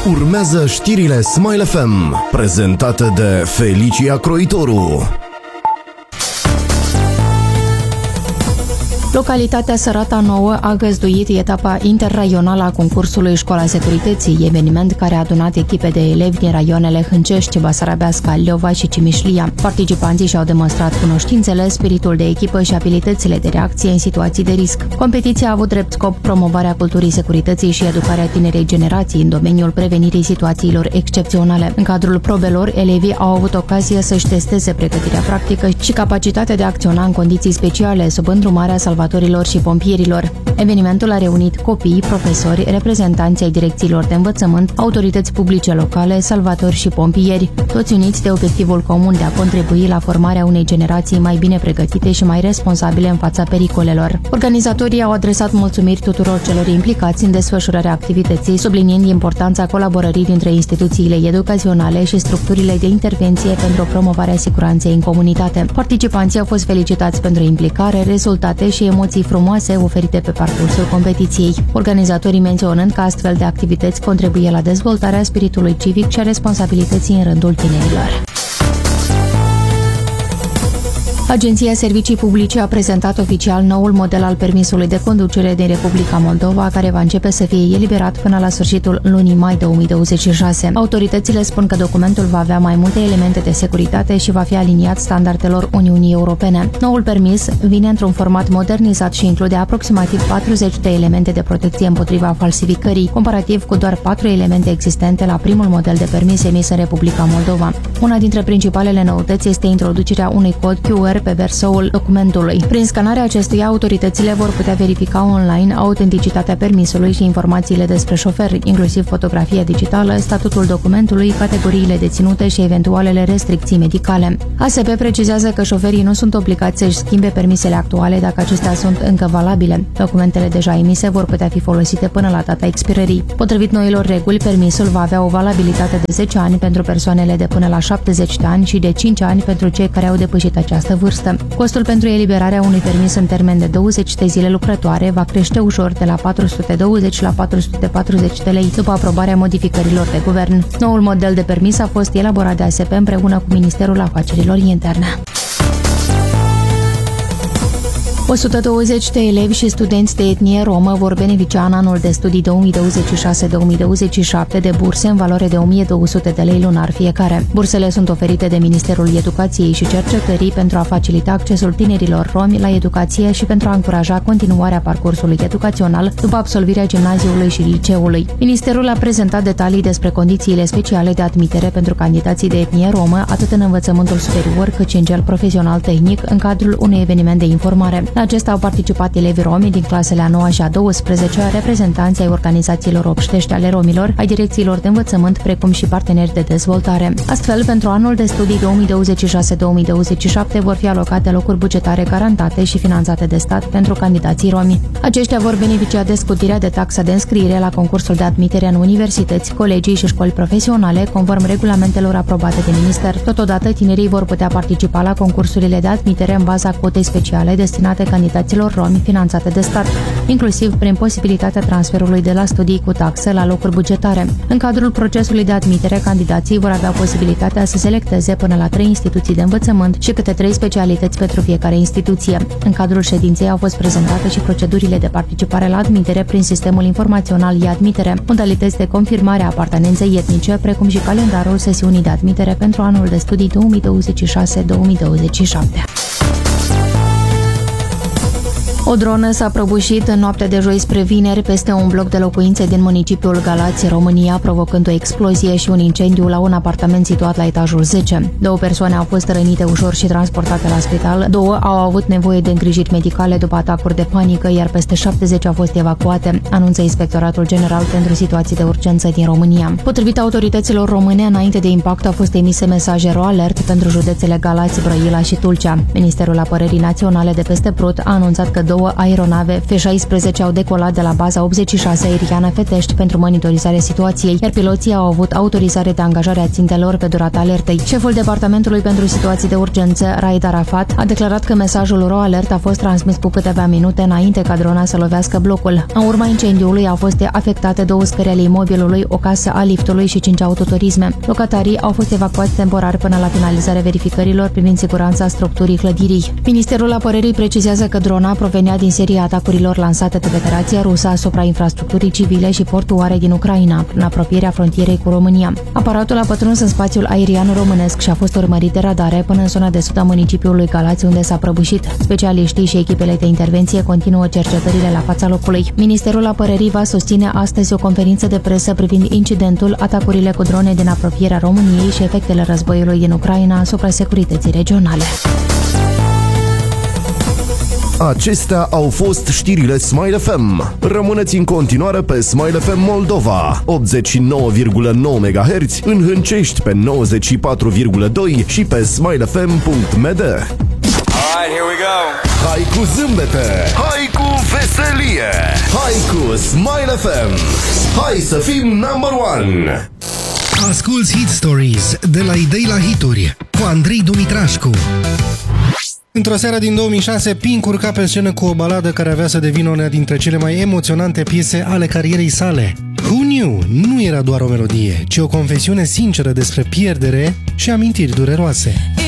Urmează știrile Smile FM, prezentate de Felicia Croitoru. Localitatea Sărata Nouă a găzduit etapa interraională a concursului Școala Securității, eveniment care a adunat echipe de elevi din raioanele Hâncești, Basarabeasca, Leova și Cimișlia. Participanții și-au demonstrat cunoștințele, spiritul de echipă și abilitățile de reacție în situații de risc. Competiția a avut drept scop promovarea culturii securității și educarea tinerei generații în domeniul prevenirii situațiilor excepționale. În cadrul probelor, elevii au avut ocazie să-și testeze pregătirea practică și capacitatea de a acționa în condiții speciale, sub îndrumarea salvatorilor și pompierilor. Evenimentul a reunit copii, profesori, reprezentanți ai direcțiilor de învățământ, autorități publice locale, salvatori și pompieri, toți uniți de obiectivul comun de a contribui la formarea unei generații mai bine pregătite și mai responsabile în fața pericolelor. Organizatorii au adresat mulțumiri tuturor celor implicați în desfășurarea activității, subliniind importanța colaborării dintre instituțiile educaționale și structurile de intervenție pentru promovarea siguranței în comunitate. Participanții au fost felicitați pentru implicare, rezultate și emoții frumoase oferite pe parcursul competiției. Organizatorii menționând că astfel de activități contribuie la dezvoltarea spiritului civic și a responsabilității în rândul tinerilor. Agenția Servicii Publice a prezentat oficial noul model al permisului de conducere din Republica Moldova, care va începe să fie eliberat până la sfârșitul lunii mai 2026. Autoritățile spun că documentul va avea mai multe elemente de securitate și va fi aliniat standardelor Uniunii Europene. Noul permis vine într-un format modernizat și include aproximativ 40 de elemente de protecție împotriva falsificării, comparativ cu doar 4 elemente existente la primul model de permis emis în Republica Moldova. Una dintre principalele noutăți este introducerea unui cod QR pe versoul documentului. Prin scanarea acestuia, autoritățile vor putea verifica online autenticitatea permisului și informațiile despre șofer, inclusiv fotografia digitală, statutul documentului, categoriile deținute și eventualele restricții medicale. ASP precizează că șoferii nu sunt obligați să-și schimbe permisele actuale dacă acestea sunt încă valabile. Documentele deja emise vor putea fi folosite până la data expirării. Potrivit noilor reguli, permisul va avea o valabilitate de 10 ani pentru persoanele de până la 70 de ani și de 5 ani pentru cei care au depășit această vârstă. Costul pentru eliberarea unui permis în termen de 20 de zile lucrătoare va crește ușor de la 420 la 440 de lei după aprobarea modificărilor de guvern. Noul model de permis a fost elaborat de ASP împreună cu Ministerul Afacerilor Interne. 120 de elevi și studenți de etnie romă vor beneficia în anul de studii 2026-2027 de burse în valoare de 1200 de lei lunar fiecare. Bursele sunt oferite de Ministerul Educației și Cercetării pentru a facilita accesul tinerilor romi la educație și pentru a încuraja continuarea parcursului educațional după absolvirea gimnaziului și liceului. Ministerul a prezentat detalii despre condițiile speciale de admitere pentru candidații de etnie romă, atât în învățământul superior cât și în cel profesional tehnic, în cadrul unui eveniment de informare. La acesta au participat elevii romi din clasele a 9 și a 12-a, reprezentanții ai organizațiilor obștești ale romilor, ai direcțiilor de învățământ, precum și parteneri de dezvoltare. Astfel, pentru anul de studii 2026-2027 vor fi alocate locuri bugetare garantate și finanțate de stat pentru candidații romi. Aceștia vor beneficia de scutirea de taxa de înscriere la concursul de admitere în universități, colegii și școli profesionale, conform regulamentelor aprobate de minister. Totodată, tinerii vor putea participa la concursurile de admitere în baza cotei speciale destinate candidaților romi finanțate de stat, inclusiv prin posibilitatea transferului de la studii cu taxă la locuri bugetare. În cadrul procesului de admitere, candidații vor avea posibilitatea să selecteze până la 3 instituții de învățământ și câte 3 specialități pentru fiecare instituție. În cadrul ședinței au fost prezentate și procedurile de participare la admitere prin sistemul informațional e-admitere, modalități de confirmare a apartenenței etnice, precum și calendarul sesiunii de admitere pentru anul de studii 2026-2027. O dronă s-a prăbușit în noaptea de joi spre vineri peste un bloc de locuințe din municipiul Galați, România, provocând o explozie și un incendiu la un apartament situat la etajul 10. 2 persoane au fost rănite ușor și transportate la spital, 2 au avut nevoie de îngrijiri medicale după atacuri de panică, iar peste 70 au fost evacuate, anunță Inspectoratul General pentru Situații de Urgență din România. Potrivit autorităților române, înainte de impact au fost emise mesaje ro-alert pentru județele Galați, Brăila și Tulcea. Ministerul Apărării Naționale de peste Prut a anunțat că 2 două aeronave F-16 au decolat de la baza 86 aeriană Fetești pentru monitorizarea situației, iar piloții au avut autorizare de angajare a țintelor pe durata alertei. Șeful Departamentului pentru Situații de Urgență, Raed Arafat, a declarat că mesajul RO Alert a fost transmis cu câteva minute înainte ca drona să lovească blocul. În urma incendiului au fost afectate 2 scări ale imobilului, o casă a liftului și 5 autoturisme. Locatarii au fost evacuați temporar până la finalizarea verificărilor privind siguranța structurii clădirii. Ministerul Apărării precizează că drona provenea din seria atacurilor lansate de Federația Rusă asupra infrastructurii civile și portuare din Ucraina, în apropierea frontierei cu România. Aparatul a pătruns în spațiul aerian românesc și a fost urmărit de radare până în zona de sud a municipiului Galați, unde s-a prăbușit. Specialiștii și echipele de intervenție continuă cercetările la fața locului. Ministerul Apărării va susține astăzi o conferință de presă privind incidentul, atacurile cu drone din apropierea României și efectele războiului din Ucraina asupra securității regionale. Acestea au fost știrile Smile FM. Rămâneți în continuare pe Smile FM Moldova, 89,9 MHz, în Hâncești pe 94,2 și pe smilefm.md. Alright, here we go. Hai cu zâmbete, hai cu veselie, hai cu Smile FM. Hai să fim number one. Asculți Hit Stories de la idei la hituri cu Andrei Dumitrașcu. Într-o seară din 2006, Pink urca pe scenă cu o baladă care avea să devină una dintre cele mai emoționante piese ale carierei sale. Who Knew nu era doar o melodie, ci o confesiune sinceră despre pierdere și amintiri dureroase.